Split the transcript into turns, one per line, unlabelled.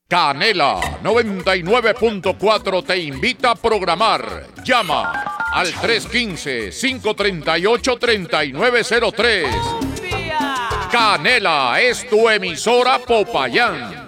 Canela 99.4 te invita a programar. Llama al 315-538-3903. Canela es tu emisora Popayán.